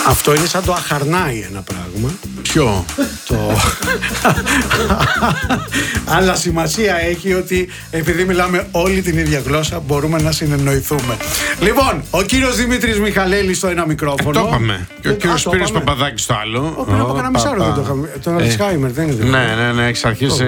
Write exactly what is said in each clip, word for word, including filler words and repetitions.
Αυτό είναι σαν το αχαρνάει ένα πράγμα. Ποιο? Το... Αλλά σημασία έχει ότι επειδή μιλάμε όλη την ίδια γλώσσα μπορούμε να συνεννοηθούμε. Λοιπόν, ο κύριος Δημήτρης Μιχαλέλης στο ένα μικρόφωνο. Ε, το είπαμε. Και ο κύριος Σπύρος Παπαδάκης στο άλλο. Ο πριν από κανένα μισάρο δεν το είχαμε. Τον Αλτσχάιμερ δεν είναι. Ναι, ναι, ναι, έχεις αρχίσει.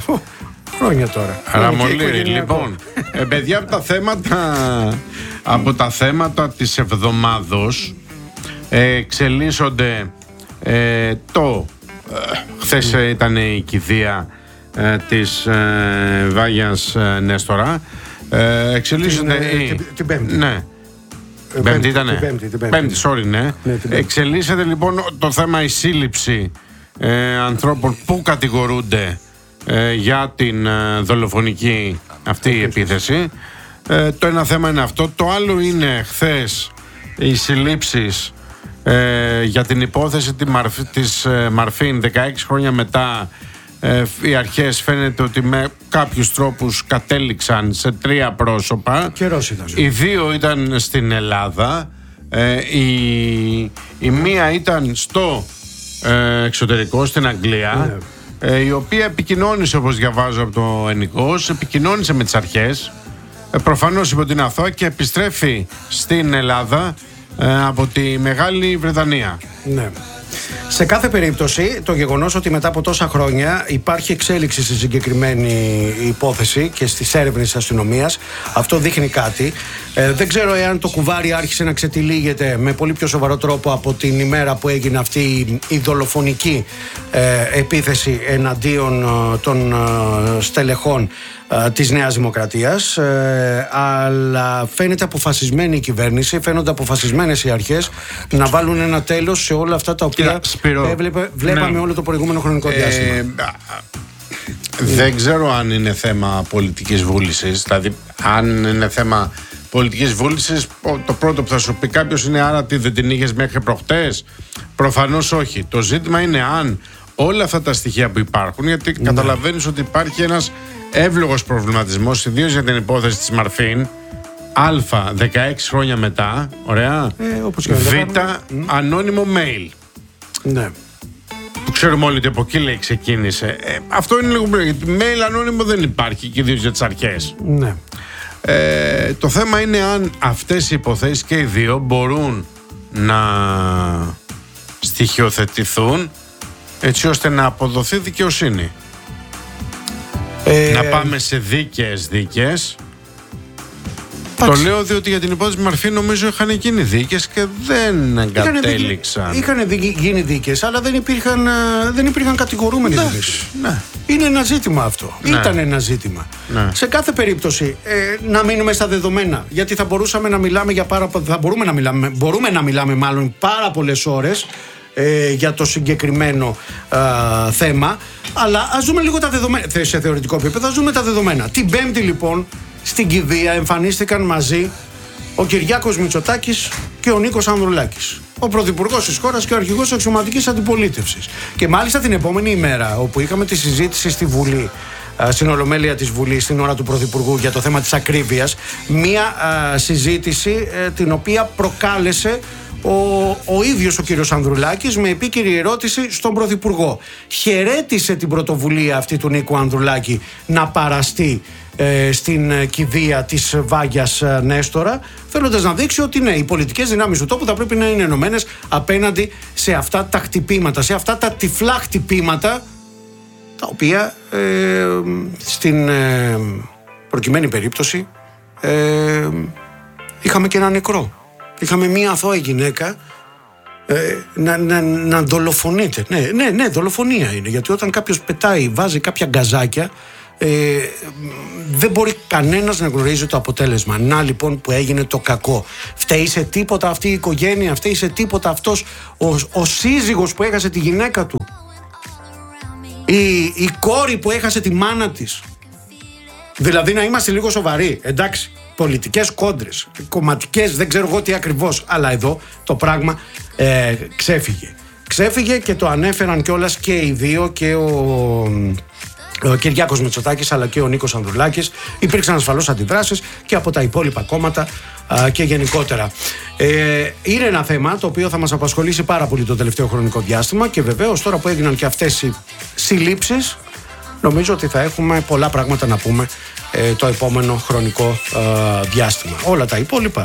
Χρόνια τώρα. Ραμολύρη, λοιπόν. ε, παιδιά, από τα θέματα, από τα θέματα της εβδομάδος ε, εξελίσσονται ε, το ε, χθες ε, ήταν η κηδεία ε, της ε, Βάγιας ε, Νέστορα. ε, εξελίσσονται την, η, την, την Πέμπτη. Ναι. Πέμπτη, πέμπτη ήτανε. Την πέμπτη, την πέμπτη. Πέμπτη, sorry, ναι. ναι Εξελίσσεται λοιπόν το θέμα η σύλληψη ε, ανθρώπων που κατηγορούνται ε, για την ε, δολοφονική αυτή η επίθεση. Ε, το ένα θέμα είναι αυτό. Το άλλο είναι χθες οι συλλήψεις ε, για την υπόθεση τη Μαρφ, της ε, Μαρφίν. Δεκαέξι χρόνια μετά ε, οι αρχές φαίνεται ότι με κάποιους τρόπους κατέληξαν σε τρία πρόσωπα. Καιρός ήταν. Οι δύο ήταν στην Ελλάδα. ε, η, η μία ήταν στο ε, εξωτερικό, στην Αγγλία. Ναι. η οποία επικοινώνησε, όπως διαβάζω από το Ενικός, επικοινώνησε με τις αρχές, προφανώς είπε ότι είναι αθώα και επιστρέφει στην Ελλάδα από τη Μεγάλη Βρετανία. Ναι. Σε κάθε περίπτωση, το γεγονός ότι μετά από τόσα χρόνια υπάρχει εξέλιξη στη συγκεκριμένη υπόθεση και στις έρευνες της αστυνομίας, αυτό δείχνει κάτι. Ε, δεν ξέρω εάν το κουβάρι άρχισε να ξετυλίγεται με πολύ πιο σοβαρό τρόπο από την ημέρα που έγινε αυτή η δολοφονική ε, επίθεση εναντίον ε, των ε, στελεχών ε, της Νέας Δημοκρατίας, ε, αλλά φαίνεται αποφασισμένη η κυβέρνηση, φαίνονται αποφασισμένες οι αρχές να βάλουν ένα τέλος σε όλα αυτά τα οποία Σπύρο, έβλεπε, βλέπαμε ναι. όλο το προηγούμενο χρονικό διάστημα. Ε, δεν ξέρω αν είναι θέμα πολιτικής βούλησης. Δηλαδή, αν είναι θέμα πολιτικής βούλησης, το πρώτο που θα σου πει κάποιος είναι άρα τι δεν την είχες μέχρι προχτές. Προφανώς όχι. Το ζήτημα είναι αν όλα αυτά τα στοιχεία που υπάρχουν, γιατί ναι. καταλαβαίνεις ότι υπάρχει ένας εύλογος προβληματισμός, ιδίως για την υπόθεση της Μαρφίν. Α, δεκαέξι χρόνια μετά, ωραία. Ε, όπως Β, ανώνυμο mail. Ναι. Που ξέρουμε όλοι ότι από εκεί λέει ξεκίνησε. Ε, αυτό είναι λίγο πριν, γιατί mail ανώνυμο δεν υπάρχει και ιδίως για τις αρχές. Ναι. Ε, το θέμα είναι αν αυτές οι υποθέσεις και οι δύο μπορούν να στοιχειοθετηθούν έτσι ώστε να αποδοθεί δικαιοσύνη. Ε, να πάμε σε δίκαιες δίκες. Το λέω διότι για την υπόθεση Μαρφή νομίζω είχαν γίνει δίκες και δεν εγκατέληξαν. Είχαν γίνει δίκες, αλλά δεν υπήρχαν, δεν υπήρχαν κατηγορούμενοι. Ναι, ναι. Είναι ένα ζήτημα αυτό. Ναι. Ήταν ένα ζήτημα. Ναι. Σε κάθε περίπτωση ε, να μείνουμε στα δεδομένα. Γιατί θα μπορούσαμε να μιλάμε για πάρα θα μπορούμε να μιλάμε, μπορούμε να μιλάμε μάλλον πάρα πολλές ώρες ε, για το συγκεκριμένο ε, θέμα. Αλλά ας δούμε λίγο τα δεδομένα. Σε θεωρητικό επίπεδο, ας δούμε τα δεδομένα. Την Πέμπτη λοιπόν στην κηδεία εμφανίστηκαν μαζί ο Κυριάκος Μητσοτάκης και ο Νίκος Ανδρουλάκης, ο πρωθυπουργός της χώρας και ο αρχηγός αξιωματικής αντιπολίτευσης. Και μάλιστα την επόμενη ημέρα, όπου είχαμε τη συζήτηση στη Βουλή, στην Ολομέλεια της Βουλής, στην ώρα του Πρωθυπουργού, για το θέμα της ακρίβειας, μία α, συζήτηση ε, την οποία προκάλεσε ο, ο ίδιος ο κύριος Ανδρουλάκης με επίκαιρη ερώτηση στον Πρωθυπουργό. Χαιρέτησε την πρωτοβουλία αυτή του Νίκου Ανδρουλάκη να παραστεί ε, στην κηδεία της Βάγιας Νέστορα, θέλοντας να δείξει ότι ναι, οι πολιτικές δυνάμεις του τόπου θα πρέπει να είναι ενωμένες απέναντι σε αυτά τα χτυπήματα, σε αυτά τα τυφλά χτυπήματα, τα οποία ε, στην ε, προκειμένη περίπτωση ε, είχαμε και ένα νεκρό. Είχαμε μία αθώα γυναίκα ε, να, να, να δολοφονείται. Ναι, ναι, ναι, δολοφονία είναι. Γιατί όταν κάποιος πετάει, βάζει κάποια γκαζάκια, ε, δεν μπορεί κανένας να γνωρίζει το αποτέλεσμα. Να λοιπόν που έγινε το κακό. Φταίει σε τίποτα αυτή η οικογένεια, φταίει σε τίποτα αυτός ο, ο σύζυγος που έχασε τη γυναίκα του, η, η κόρη που έχασε τη μάνα της. Δηλαδή να είμαστε λίγο σοβαροί, εντάξει. Πολιτικές κόντρες, κομματικές, δεν ξέρω εγώ τι ακριβώς, αλλά εδώ το πράγμα ε, ξέφυγε. Ξέφυγε και το ανέφεραν κιόλας και οι δύο, και ο, ο Κυριάκος Μητσοτάκης αλλά και ο Νίκος Ανδρουλάκης. Υπήρξαν ασφαλώς αντιδράσεις και από τα υπόλοιπα κόμματα α, και γενικότερα. Ε, είναι ένα θέμα το οποίο θα μας απασχολήσει πάρα πολύ το τελευταίο χρονικό διάστημα και βεβαίως τώρα που έγιναν και αυτές οι συλλήψεις, νομίζω ότι θα έχουμε πολλά πράγματα να πούμε ε, το επόμενο χρονικό ε, διάστημα. Όλα τα υπόλοιπα,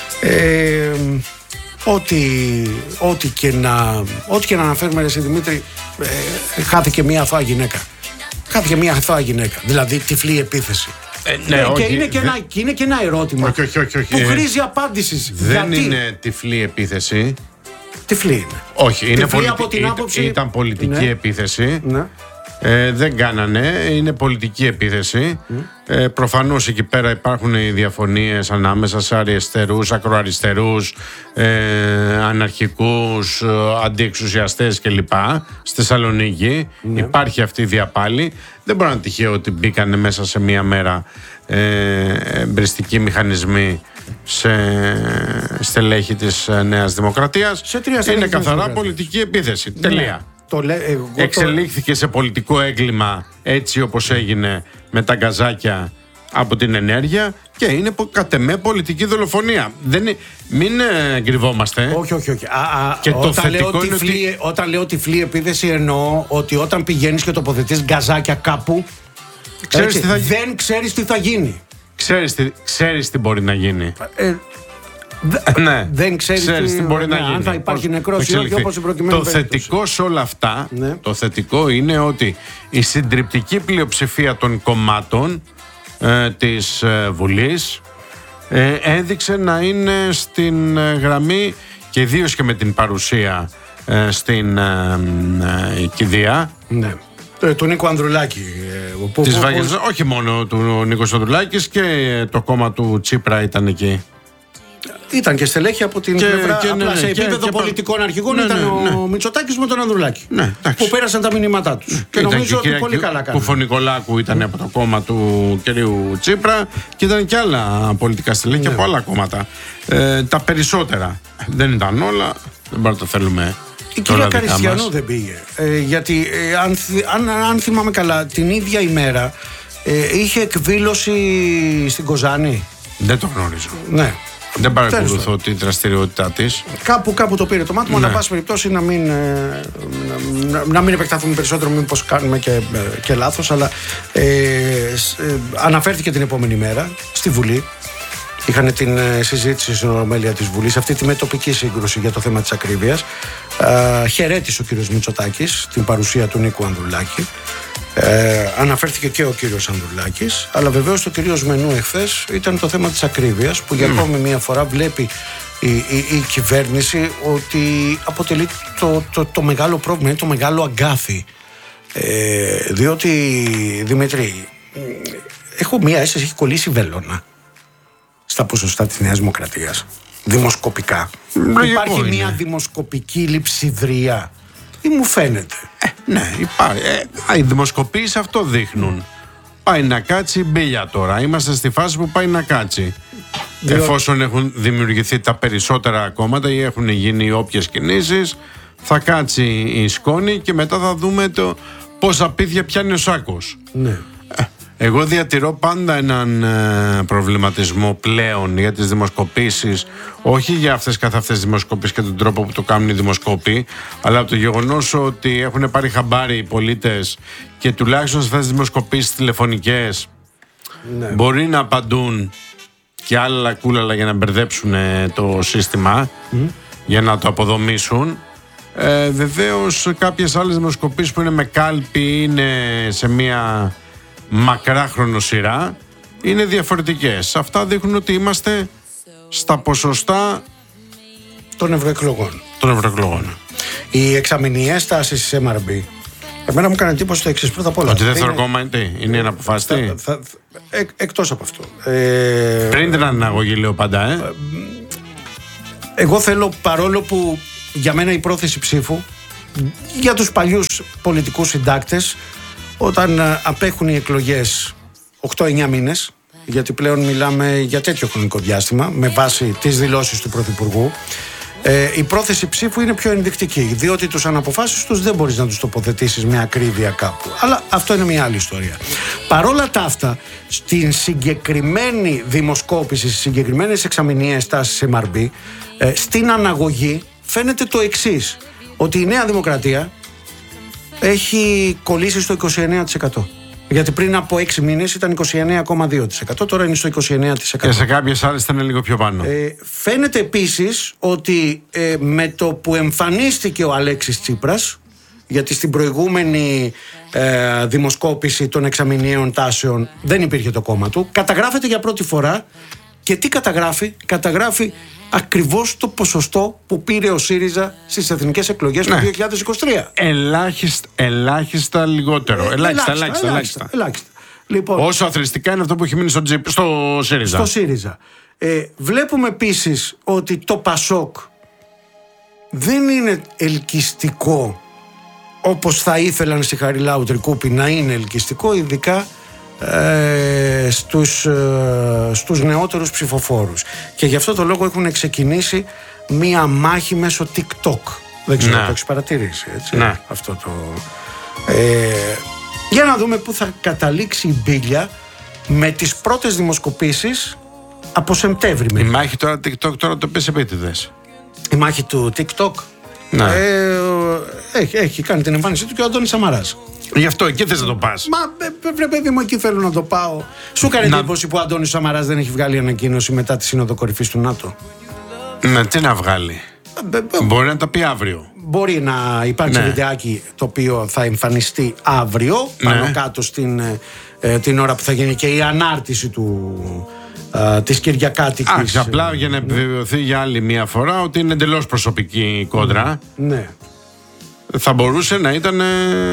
ε, ό,τι, ό,τι, και να, ό,τι και να αναφέρουμε, εσύ Δημήτρη, ε, χάθηκε μια αθώα γυναίκα. Χάθηκε μια αθώα γυναίκα, δηλαδή τυφλή επίθεση. Ε, ναι, ε, όχι, και, είναι και, δε... ένα, και είναι και ένα ερώτημα όχι, όχι, όχι, όχι, που χρήζει απάντησης. Δεν γιατί... είναι τυφλή επίθεση. Τυφλή είναι. Όχι, είναι πολιτι... από την άποψη... ήταν πολιτική ναι. επίθεση. Ναι. Ε, δεν κάνανε, είναι πολιτική επίθεση. Mm. Ε, προφανώς εκεί πέρα υπάρχουν οι διαφωνίες ανάμεσα σε αριστερούς, ακροαριστερούς, ε, αναρχικούς, αντιεξουσιαστές κλπ. Στη Θεσσαλονίκη mm. υπάρχει αυτή η διαπάλη. Δεν μπορεί να είναι τυχαίο ότι μπήκανε μέσα σε μία μέρα ε, εμπριστικοί μηχανισμοί σε στελέχη της Νέας Δημοκρατίας. Σε τρία είναι καθαρά πολιτική επίθεση. Ναι. Τελεία. Το λέ, εγώ Εξελίχθηκε το... σε πολιτικό έγκλημα έτσι όπως έγινε με τα γκαζάκια από την ενέργεια και είναι κατ' εμέ πολιτική δολοφονία. Δεν είναι, μην ε, κρυβόμαστε. Όχι, όχι, όχι. Α, α, και όταν, το λέω είναι τυφλή, ότι... όταν λέω τυφλή επίθεση εννοώ ότι όταν πηγαίνεις και τοποθετείς γκαζάκια κάπου, ξέρεις έτσι, τι θα... δεν ξέρεις τι θα γίνει. Ξέρεις τι, ξέρεις τι μπορεί να γίνει. Ε, ναι, δεν ξέρεις, ξέρεις τι, τι μπορεί ναι, να γίνει. Αν θα υπάρχει νεκρός ή όχι, όπως προκειμένου. Το θετικό σε όλα αυτά, ναι. το θετικό είναι ότι η συντριπτική πλειοψηφία των κομμάτων ε, της ε, Βουλής ε, έδειξε να είναι στην ε, γραμμή και ιδίως και με την παρουσία ε, στην ε, ε, κηδεία. Ναι. Του Νίκου Ανδρουλάκη. Που, της που, Βαγγελ... που... Όχι μόνο του Νίκος Ανδρουλάκης και το κόμμα του Τσίπρα ήταν εκεί. Ήταν και στελέχη από την και, πλευρά. Και, απλά ναι, σε επίπεδο και, πολιτικών και, αρχηγών ναι, ήταν ναι, ναι. ο Μητσοτάκης με τον Ανδρουλάκη. Ναι, που πέρασαν τα μηνύματά τους. Ναι, και νομίζω ότι πολύ καλά κάνανε. Κουφονικολάκου ήταν από το κόμμα του κυρίου Τσίπρα και ήταν και άλλα πολιτικά στελέχη ναι. από άλλα κόμματα. Ε, τα περισσότερα. Δεν ήταν όλα. Δεν μπορούμε να το θέλουμε. Η κυρία Καριστιανού δεν πήγε. Ε, γιατί ε, αν, αν, αν θυμάμαι καλά, την ίδια ημέρα ε, είχε εκδήλωση στην Κοζάνη. Δεν το γνωρίζω. Ναι. Δεν παρακολουθώ τη δραστηριότητά της. Κάπου, κάπου το πήρε το μάτι μου, ναι. Αλλά, πάση περιπτώσει, να μην, να, να μην επεκταθούμε περισσότερο, μήπως κάνουμε και, και λάθος. Αλλά ε, ε, αναφέρθηκε την επόμενη μέρα στη Βουλή. Είχαν την συζήτηση στην Ολομέλεια της Βουλής, αυτή τη μετοπική σύγκρουση για το θέμα της ακρίβειας. Ε, χαιρέτησε ο κύριος Μητσοτάκης την παρουσία του Νίκου Ανδρουλάκη. Ε, αναφέρθηκε και ο κύριος Ανδρουλάκης, αλλά βεβαίως το κυρίως μενού εχθές ήταν το θέμα της ακρίβειας, που για mm. ακόμη μια φορά βλέπει η, η, η κυβέρνηση ότι αποτελεί το, το, το μεγάλο πρόβλημα, το μεγάλο αγκάθι. Ε, διότι, Δημήτρη, έχω μια αίσθηση, έχει κολλήσει βελόνα στα ποσοστά της Νέας Δημοκρατίας, δημοσκοπικά. Λογικό Υπάρχει είναι. μια δημοσκοπική λειψιδρία ή μου φαίνεται? Ε, ναι, υπάρχει. Ε, οι δημοσκοπήσεις αυτό δείχνουν. Πάει να κάτσει μπίλια τώρα. Είμαστε στη φάση που πάει να κάτσει. Διό... Εφόσον έχουν δημιουργηθεί τα περισσότερα κόμματα ή έχουν γίνει όποιες κινήσεις, θα κάτσει η σκόνη και μετά θα δούμε το πόσα πίδια πιάνει ο σάκος. Ναι. Εγώ διατηρώ πάντα έναν ε, προβληματισμό πλέον για τις δημοσκοπήσεις, όχι για αυτές καθ' αυτές τις δημοσκοπήσεις και τον τρόπο που το κάνουν οι δημοσκόποι, αλλά από το γεγονός ότι έχουν πάρει χαμπάρι οι πολίτες και τουλάχιστον σε αυτές τις δημοσκοπήσεις τηλεφωνικές ναι. μπορεί να απαντούν και άλλα κούλαλα για να μπερδέψουν το σύστημα, mm. για να το αποδομήσουν. Ε, βεβαίως κάποιες άλλες δημοσκοπήσεις που είναι με κάλπη, είναι σε μια μακρά χρονοσυρά, είναι διαφορετικές. Αυτά δείχνουν ότι είμαστε στα ποσοστά των ευρωεκλογών. Των ευρωεκλογών. Οι εξαμηνιαίες τάσεις της εμ αρ μπι, εμένα μου έκανε εντύπωση το εξής. Πρώτα απ' όλα, ότι δεύτερο κόμμα είναι τι, είναι ένα αποφάσιστη. Εκ, εκτός από αυτό. Ε, Πριν την αναγωγή λέω πάντα, ε. ε. Εγώ θέλω, παρόλο που για μένα η πρόθεση ψήφου για τους παλιούς πολιτικούς συντάκτες, όταν απέχουν οι εκλογές οκτώ εννιά μήνες, γιατί πλέον μιλάμε για τέτοιο χρονικό διάστημα με βάση τις δηλώσεις του Πρωθυπουργού, Ε, η πρόθεση ψήφου είναι πιο ενδεικτική, διότι τους αναποφάσεις τους δεν μπορείς να τους τοποθετήσεις με ακρίβεια κάπου. Αλλά αυτό είναι μια άλλη ιστορία. Παρόλα τα αυτά, στην συγκεκριμένη δημοσκόπηση, στις συγκεκριμένες εξαμηνιαίες τάσεις εμ αρ μπι, ε, στην αναγωγή φαίνεται το εξής, ότι η Νέα Δημοκρατία έχει κολλήσει στο είκοσι εννέα τοις εκατό. Γιατί πριν από έξι μήνες ήταν είκοσι εννέα κόμμα δύο τοις εκατό, τώρα είναι στο είκοσι εννέα τοις εκατό. Και σε κάποιες άλλες ήταν λίγο πιο πάνω. Ε, φαίνεται επίσης ότι ε, με το που εμφανίστηκε ο Αλέξης Τσίπρας, γιατί στην προηγούμενη ε, δημοσκόπηση των εξαμηνιαίων τάσεων δεν υπήρχε το κόμμα του, καταγράφεται για πρώτη φορά. Και τι καταγράφει? Καταγράφει ακριβώς το ποσοστό που πήρε ο ΣΥΡΙΖΑ στις εθνικές εκλογές του ναι. δύο χιλιάδες είκοσι τρία. Ελάχιστα, ελάχιστα λιγότερο. Ε, ελάχιστα, ελάχιστα, ελάχιστα, ελάχιστα. ελάχιστα. Λοιπόν, όσο αθροιστικά είναι αυτό που έχει μείνει στο, τζι, στο ΣΥΡΙΖΑ. Στο ΣΥΡΙΖΑ. Ε, βλέπουμε επίσης ότι το ΠΑΣΟΚ δεν είναι ελκυστικό όπως θα ήθελαν στη Χαριλάου Τρικούπη να είναι ελκυστικό, ειδικά Ε, στους, ε, στους νεότερους ψηφοφόρους. Και γι' αυτό το λόγο έχουν ξεκινήσει μία μάχη μέσω TikTok. Δεν ξέρω αν το έχεις παρατηρήσει, έτσι, ναι. αυτό το... Ε, για να δούμε πού θα καταλήξει η μπίλια με τις πρώτες δημοσκοπήσεις από Σεπτέμβρη. Η μάχη τώρα TikTok τώρα το πες επίτηδες. Η μάχη του TikTok ναι. ε, έχει, έχει κάνει την εμφάνισή του και ο Αντώνης Σαμαράς. Γι' αυτό εκεί θες να το πας. Μα βρε παιδί μου, εκεί θέλω να το πάω. Σου έκανε να... εντύπωση που ο Αντώνης Σαμαράς δεν έχει βγάλει ανακοίνωση μετά τη Σύνοδο Κορυφής του ΝΑΤΟ? Ναι, τι να βγάλει. Μπορεί να τα πει αύριο. Μπορεί να υπάρξει ναι. βιντεάκι το οποίο θα εμφανιστεί αύριο, ναι. πάνω κάτω στην, ε, την ώρα που θα γίνει και η ανάρτηση του, ε, της Κυριακάτικης. Άξι, απλά για να επιβεβαιωθεί για άλλη μια φορά ότι είναι εντελώς προσωπική η κόντρα. Ναι. Θα μπορούσε να ήταν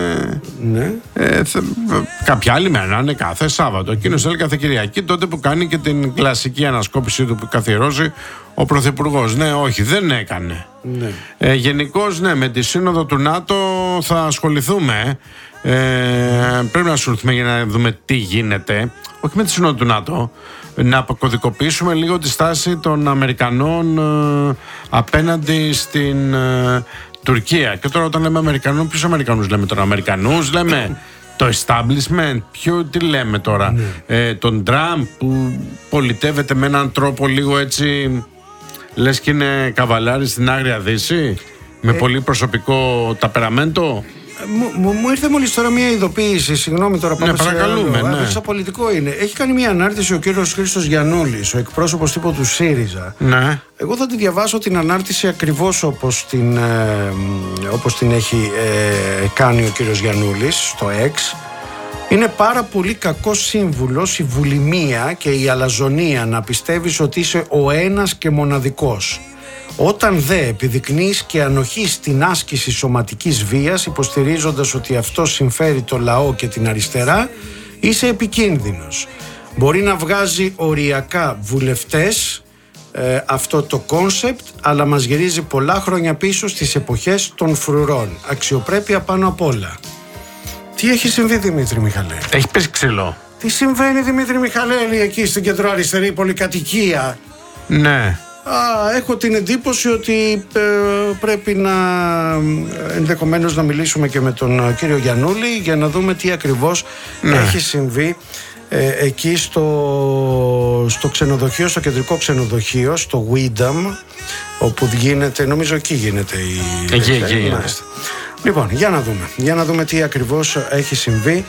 ναι. ε, θε, κάποια άλλη μέρα, να είναι κάθε Σάββατο. Εκείνος έλεγε κάθε Κυριακή, τότε που κάνει και την κλασική ανασκόπηση του που καθιερώσει ο Πρωθυπουργός. Ναι, όχι, δεν έκανε. Ναι. Ε, γενικώς, ναι, με τη Σύνοδο του ΝΑΤΟ θα ασχοληθούμε. Ε, πρέπει να ασχοληθούμε για να δούμε τι γίνεται. Όχι με τη Σύνοδο του ΝΑΤΟ. Να αποκωδικοποιήσουμε λίγο τη στάση των Αμερικανών ε, απέναντι στην ε, Τουρκία. Και τώρα όταν λέμε Αμερικανούς, ποιους Αμερικανούς λέμε τώρα? Αμερικανούς λέμε, το establishment, ποιο, τι λέμε τώρα? Ναι. Ε, τον Τραμπ που πολιτεύεται με έναν τρόπο λίγο έτσι, λες και είναι καβαλάρης στην Άγρια Δύση, με ε. πολύ προσωπικό ταπεραμέντο. Μου, μου ήρθε μόλις τώρα μια ειδοποίηση, συγγνώμη τώρα πάμε ναι, παρακαλούμε, σε, ναι. σε πολιτικό είναι. Έχει κάνει μια ανάρτηση ο κύριος Χρήστος Γιαννούλης, ο εκπρόσωπος τύπου του ΣΥΡΙΖΑ. Ναι. Εγώ θα τη διαβάσω την ανάρτηση ακριβώς όπως την, ε, όπως την έχει ε, κάνει ο κύριος Γιαννούλης στο X. Είναι πάρα πολύ κακό σύμβουλος η βουλημία και η αλαζονία να πιστεύεις ότι είσαι ο ένας και μοναδικός. Όταν δε επιδεικνύεις και ανοχή στην άσκηση σωματικής βίας, υποστηρίζοντας ότι αυτό συμφέρει το λαό και την αριστερά, είσαι επικίνδυνος. Μπορεί να βγάζει οριακά βουλευτές ε, αυτό το κόνσεπτ, αλλά μας γυρίζει πολλά χρόνια πίσω στις εποχές των φρουρών. Αξιοπρέπεια πάνω απ' όλα. Τι έχει συμβεί, Δημήτρη Μιχαλέλη? Έχει πέσει ξύλο. Τι συμβαίνει, Δημήτρη Μιχαλέλη, εκεί στην κεντροαριστερή πολυκατοικία? Ναι. Α, έχω την εντύπωση ότι ε, πρέπει να ενδεχομένως να μιλήσουμε και με τον κύριο Γιαννούλη για να δούμε τι ακριβώς ναι. έχει συμβεί ε, εκεί στο, στο ξενοδοχείο, στο κεντρικό ξενοδοχείο, στο Widam, όπου γίνεται, νομίζω εκεί γίνεται η... Εκεί, εκεί, εκεί. Λοιπόν, για να δούμε, για να δούμε τι ακριβώς έχει συμβεί.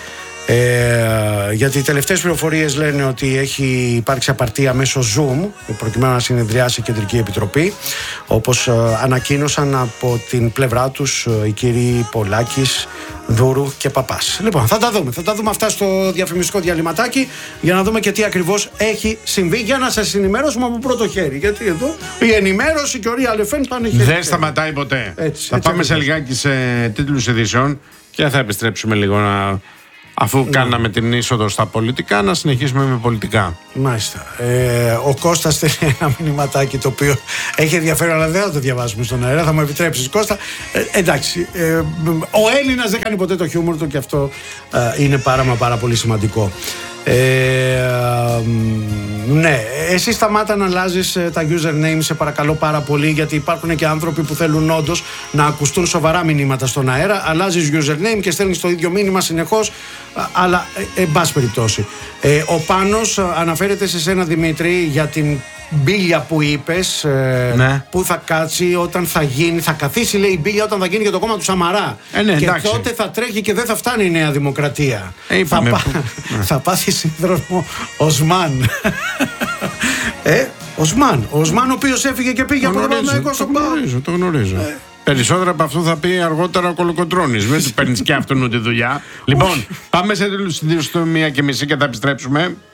Ε, γιατί οι τελευταίες πληροφορίες λένε ότι έχει υπάρξει απαρτία μέσω Zoom προκειμένου να συνεδριάσει η Κεντρική Επιτροπή, όπως ε, ανακοίνωσαν από την πλευρά τους ε, οι κύριοι Πολάκης, Δούρου και Παπάς. Λοιπόν, θα τα δούμε, θα τα δούμε αυτά στο διαφημιστικό διαλυματάκι για να δούμε και τι ακριβώς έχει συμβεί, για να σας ενημερώσουμε από πρώτο χέρι, γιατί εδώ η ενημέρωση και ο Real εφ εμ πάνε χέρι. Δεν σταματάει ποτέ. Έτσι, θα έτσι πάμε έτσι. σε λιγάκι σε τίτλους ειδήσεων και θα επιστρέψουμε λίγο να... Αφού ναι. κάναμε την είσοδο στα πολιτικά, να συνεχίσουμε με πολιτικά. Μάλιστα. Ε, ο Κώστας στέλνει ένα μηνυματάκι το οποίο έχει ενδιαφέρον, αλλά δεν θα το διαβάσουμε στον αέρα. Θα μου επιτρέψεις, Κώστα. Ε, εντάξει. Ε, ο Έλληνας δεν κάνει ποτέ το χιούμορ του και αυτό ε, είναι πάρα μα πάρα πολύ σημαντικό. Ε, ναι, εσύ σταμάτα να αλλάζεις τα username, σε παρακαλώ πάρα πολύ, γιατί υπάρχουν και άνθρωποι που θέλουν όντως να ακουστούν σοβαρά μηνύματα στον αέρα. Αλλάζεις username και στέλνεις το ίδιο μήνυμα συνεχώς, αλλά ε, εν πάση περιπτώσει. Ε, ο Πάνος αναφέρεται σε σένα, Δημήτρη, για την μπίλια που είπες, ε, ναι. που θα κάτσει όταν θα γίνει, θα καθίσει, λέει, η μπίλια όταν θα γίνει και το κόμμα του Σαμαρά. Ε, ναι, και εντάξει. τότε θα τρέχει και δεν θα φτάνει η Νέα Δημοκρατία. Ε, θα, πά, θα πάθει σύνδρομο Οσμάν. ε, Οσμάν. Ο Οσμάν, ο οποίος έφυγε και πήγε από το Παναθηναϊκό στον Πάο. Το γνωρίζω, το γνωρίζω. Ε. Περισσότερα από αυτό θα πει αργότερα ο Κολοκοτρώνης. Μην του παίρνει και αυτόν τη δουλειά. Λοιπόν, πάμε σε μία και μισή και θα επιστρέψουμε.